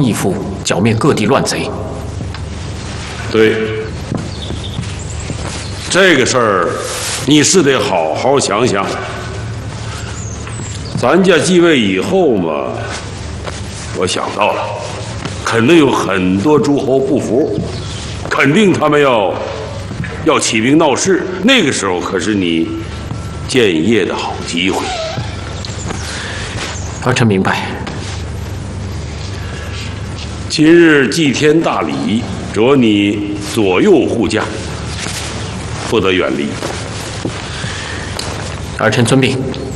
义父剿灭各地乱贼。 对，这个事儿你是得好好想想。咱家继位以后嘛，我想到了，肯定有很多诸侯不服，肯定他们要起兵闹事。那个时候可是你建业的好机会。 儿臣明白。 今日祭天大礼，着你左右护驾，不得远离。 儿臣遵命。